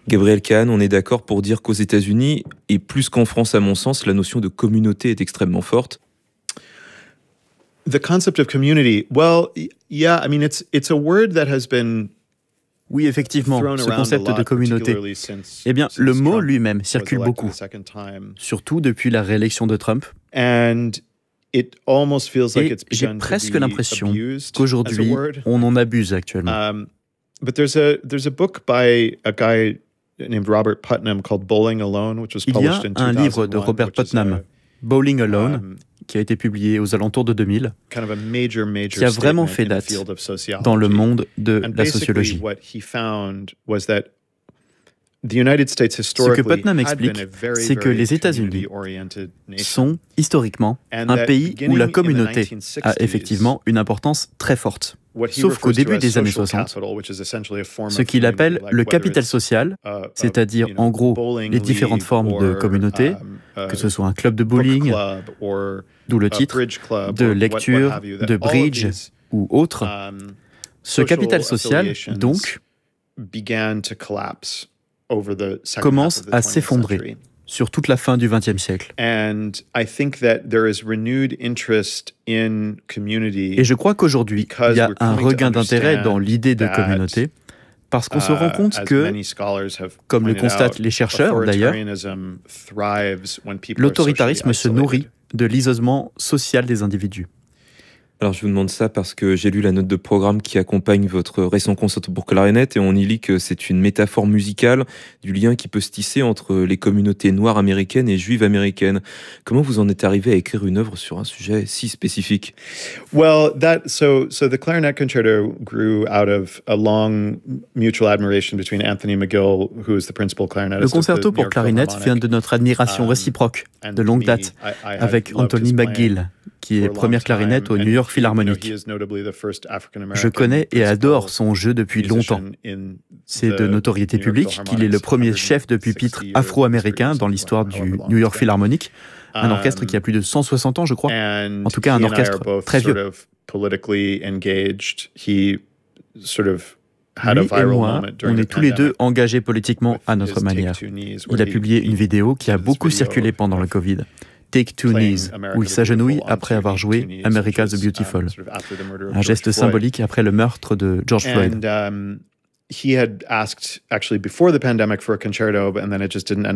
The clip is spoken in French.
Gabriel Kahn, on est d'accord pour dire qu'aux États-Unis, et plus qu'en France à mon sens, la notion de communauté est extrêmement forte. The concept of community, well, yeah, I mean, it's a word that has been Oui, effectivement, thrown ce around a concept de lot, communauté. particularly since Eh bien, le mot Trump lui-même was circule elected beaucoup, the second time. surtout depuis la réélection de Trump. And it almost feels like Et it's j'ai begun to presque be l'impression abused as a qu'aujourd'hui, word. on en abuse actuellement. But there's a book by a guy named Robert Putnam called Bowling Alone, which was Il y a published in un 2001, livre de Robert which is Putnam, Bowling Alone, qui a été publié aux alentours de 2000, kind of a major qui a vraiment fait statement in the date field of sociology. dans le monde de And la basically sociologie. what he found was that the United States Ce que historically Putnam had been explique, a very, c'est que very les États-Unis community-oriented nation. sont historiquement And un that pays où beginning la in the communauté 1960s, a effectivement une importance très forte. what he Sauf qu'au refers to début as des années social 60, capital, which is essentially a form ce of qu'il appelle community, like le whether capital it's social, a c'est-à-dire en gros bowling les différentes league formes de or, communauté, que ce soit un club de book bowling, club or d'où le a titre, bridge club de or what lecture, have you, that de all of bridge these, ou autre. Ce social capital social, affiliations donc, began to collapse over the second half commence of the à 20th s'effondrer century. sur toute la fin du XXe siècle. And I think that there is renewed interest in community. Et je crois qu'aujourd'hui, il y a un regain d'intérêt dans l'idée de communauté, parce qu'on se rend compte que, comme le constatent les chercheurs d'ailleurs, l'autoritarisme se nourrit de l'isolement social des individus. Alors je vous demande ça parce que j'ai lu la note de programme qui accompagne votre récent concerto pour clarinette et on y lit que c'est une métaphore musicale du lien qui peut se tisser entre les communautés noires américaines et juives américaines. Comment vous en êtes arrivé à écrire une œuvre sur un sujet si spécifique? Well, so the Clarinet Concerto grew out of a long mutual admiration between Anthony McGill, who is the principal clarinetist. Le concerto pour clarinette vient de notre admiration réciproque de longue date avec Anthony McGill, qui est première clarinette au New York Philharmonic. Je connais et adore son jeu depuis longtemps. C'est de notoriété publique qu'il est le premier chef de pupitre afro-américain dans l'histoire du New York Philharmonic, un orchestre qui a plus de 160 ans, je crois. En tout cas, un orchestre très vieux. Lui et moi, on est tous les deux engagés politiquement à notre manière. Il a publié une vidéo qui a beaucoup circulé pendant le Covid. Take Two Knees, où il s'agenouille après avoir joué America the Beautiful, un geste symbolique après le meurtre de George Floyd. He had asked actually before the pandemic for a concerto, and then it just didn't end